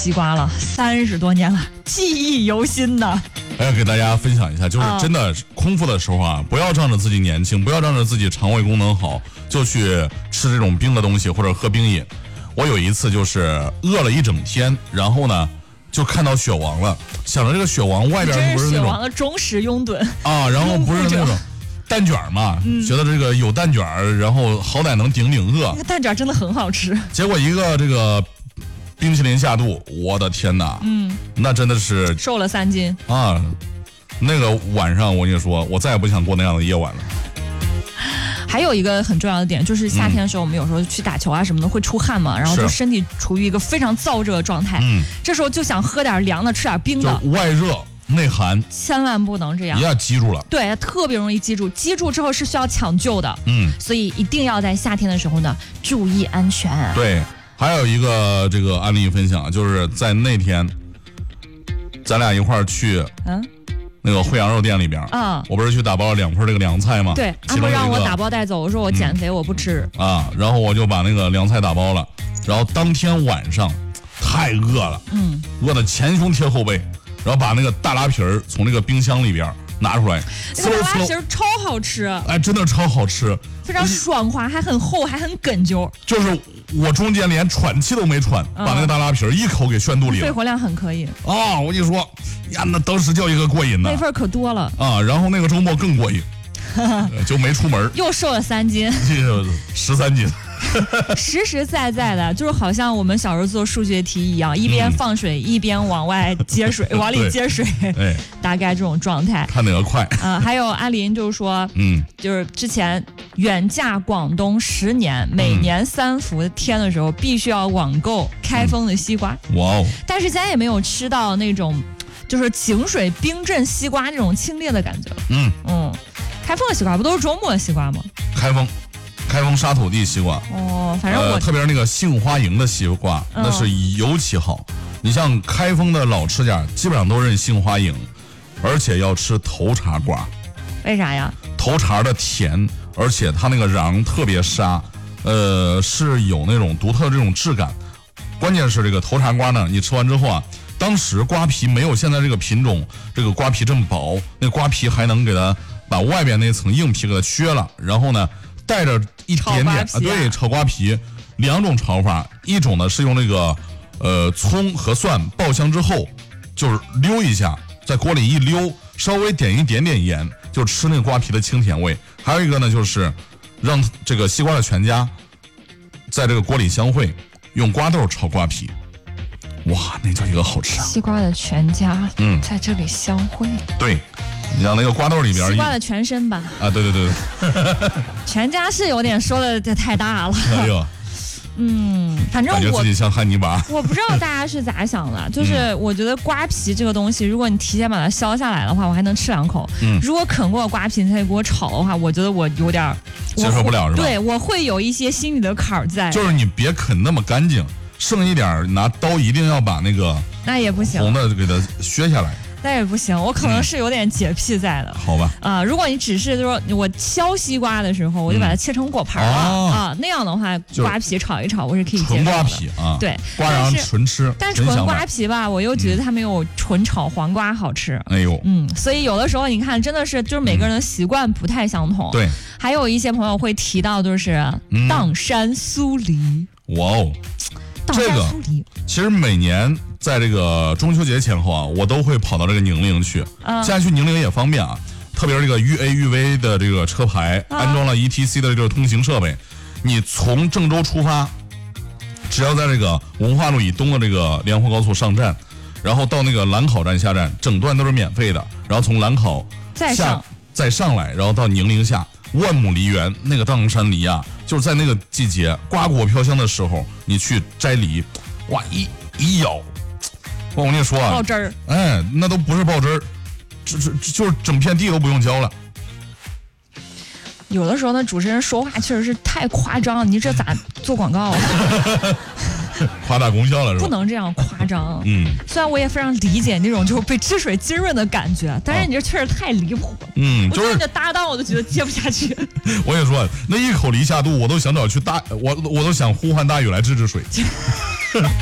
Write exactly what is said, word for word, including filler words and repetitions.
西瓜了，三十多年了，记忆犹新呢。 哎，给大家分享一下，就是真的空腹的时候啊，不要仗着自己年轻，不要仗着自己肠胃功能好，就去吃这种冰的东西或者喝冰饮。我有一次就是饿了一整天，然后呢就看到雪王了，想着这个雪王外边不是那种雪王的忠实拥趸啊，然后不是那种蛋卷嘛、嗯，觉得这个有蛋卷，然后好歹能顶顶饿。 那个蛋卷真的很好吃。 结果一个这个冰淇淋下肚，我的天哪，嗯，那真的是瘦了三斤啊！那个晚上我跟你说，我再也不想过那样的夜晚了。 还有一个很重要的点，就是夏天的时候，我们有时候去打球啊什么的会出汗嘛，然后就身体处于一个非常燥热的状态，嗯，这时候就想喝点凉的，吃点冰的， 外热内寒， 千万不能这样， 一下记住了， 对，特别容易记住，记住之后是需要抢救的，嗯，所以一定要在夏天的时候呢注意安全。 对，还有一个这个案例分享，就是在那天，咱俩一块儿去，嗯。那个惠阳肉店里边啊，我不是去打包了两份这个凉菜吗？ 对，阿波让我打包带走，我说我减肥、嗯、我不吃啊，然后我就把那个凉菜打包了，然后当天晚上太饿了，嗯，饿得前胸贴后背，然后把那个大拉皮儿从那个冰箱里边拿出来， 那个大拉皮儿超好吃， 哎，真的超好吃， 非常爽滑，还很厚，还很哏啾， 就是我中间连喘气都没喘，嗯、把那个大拉皮儿一口给炫肚里了， 肺活量很可以啊！我跟你说呀，那当时叫一个过瘾呢， 那份可多了啊！然后那个周末更过瘾，就没出门， 又瘦了三斤， 十三斤。 实实在在的，就是好像我们小时候做数学题一样，一边放水、嗯、一边往外接水，往里接水，哎，大概这种状态。 看哪个快啊？还有阿林就是说，嗯，就是之前远嫁广东十年，每年三伏天的时候，必须要网购开封的西瓜。 哇哦！ 但是现在也没有吃到那种，就是井水冰镇西瓜那种清冽的感觉。嗯嗯，开封的西瓜不都是周末的西瓜吗？ 开封。开封沙土地西瓜哦，反正我、 呃、特别是那个杏花营的西瓜、嗯，那是尤其好。你像开封的老吃家，基本上都认杏花营，而且要吃头茬瓜。 为啥呀？ 头茬的甜，而且它那个瓤特别沙，呃，是有那种独特的这种质感。关键是这个头茬瓜呢，你吃完之后啊，当时瓜皮没有现在这个品种这个瓜皮这么薄，那瓜皮还能给它把外边那层硬皮给它削了，然后呢。带着一点点啊，对，炒瓜皮，两种炒法，一种呢是用那个呃葱和蒜爆香之后，就是溜一下，在锅里一溜，稍微点一点点盐，就吃那个瓜皮的清甜味。还有一个呢，就是让这个西瓜的全家在这个锅里相会，用瓜豆炒瓜皮，哇，那叫一个好吃啊！ 西瓜的全家，嗯，在这里相会， 对。你像那个瓜豆里边， 西瓜的全身吧？ 啊，对对对对， 全家是有点说的这太大了。 哎呦， 嗯，反正我感觉自己像汉尼拔。 我不知道大家是咋想的，就是我觉得瓜皮这个东西，如果你提前把它削下来的话，我还能吃两口。嗯，如果啃过瓜皮你再给我炒的话，我觉得我有点接受不了，是吧？ 对，我会有一些心理的坎儿在。 就是你别啃那么干净，剩一点拿刀一定要把那个那也不行， 红的给它削下来。 那也不行，我可能是有点洁癖在的。 嗯、好吧。 啊、呃，如果你只是就是说我削西瓜的时候，我就把它切成果盘了、嗯、啊，那样的话，瓜皮炒一炒我是可以接受的。 纯瓜皮啊， 对， 瓜瓤纯吃。 但纯瓜皮吧，我又觉得它没有纯炒黄瓜好吃。 哎呦， 嗯，所以有的时候你看，真的是就是每个人的习惯不太相同。 对、嗯， 还有一些朋友会提到就是砀山酥梨。 哇哦。这个其实每年在这个中秋节前后啊，我都会跑到这个宁陵去。嗯、现在去宁陵也方便啊，特别是这个豫 A 豫 V 的这个车牌、啊、安装了 E T C 的这个通行设备。你从郑州出发，只要在这个文化路以东的这个莲花高速上站，然后到那个兰考站下站，整段都是免费的。然后从兰考再上再上来，然后到宁陵下。万亩梨园那个砀山梨啊，就是在那个季节瓜果飘香的时候，你去摘梨，哇，一一咬，我跟你说啊， 爆汁儿， 哎，那都不是爆汁儿，这这就是整片地都不用浇了。 有的时候呢，主持人说话确实是太夸张，你这咋做广告啊？ 夸大功效了是吧？ 不能这样夸张。嗯，虽然我也非常理解那种就是被汁水浸润的感觉，但是你这确实太离谱。 嗯， 就是我这搭档我都觉得接不下去。 我跟你说，那一口梨下肚，我都想找去大，我我都想呼唤大禹来治治水。